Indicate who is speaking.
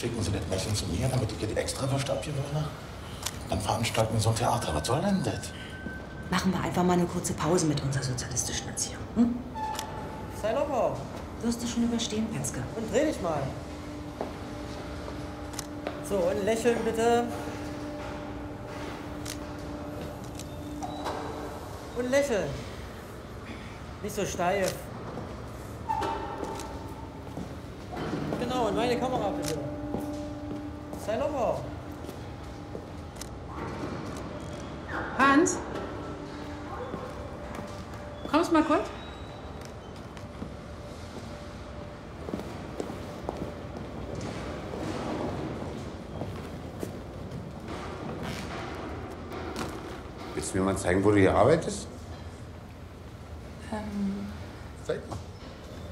Speaker 1: Schicken Sie das Mädchen zu mir, damit ich ihr die Extrawürste abgewöhne. Dann veranstalten wir so ein Theater. Was soll denn das?
Speaker 2: Machen wir einfach mal eine kurze Pause mit unserer sozialistischen Erziehung. Hm?
Speaker 3: Sei locker.
Speaker 2: Wirst du schon überstehen, Penske.
Speaker 3: Und dreh dich mal. So, und lächeln bitte. Und lächeln. Nicht so steif. Genau, und meine Kamera bitte. Sei locker.
Speaker 4: Hans? Kommst mal kurz?
Speaker 5: Willst du mir mal zeigen, wo du hier arbeitest? Zeig mal.